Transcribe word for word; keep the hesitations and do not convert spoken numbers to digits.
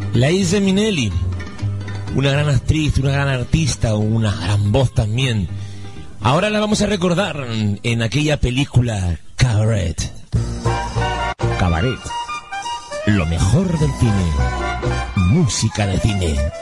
Liza Minnelli, una gran actriz, una gran artista, una gran voz también. Ahora la vamos a recordar en aquella película Cabaret. Cabaret, lo mejor del cine, música de cine.